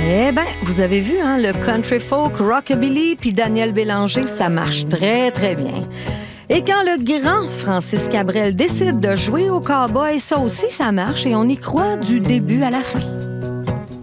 Eh bien, vous avez vu, hein, le country folk, rockabilly puis Daniel Bélanger, ça marche très, très bien. Et quand le grand Francis Cabrel décide de jouer au cowboy, ça aussi, ça marche et on y croit du début à la fin.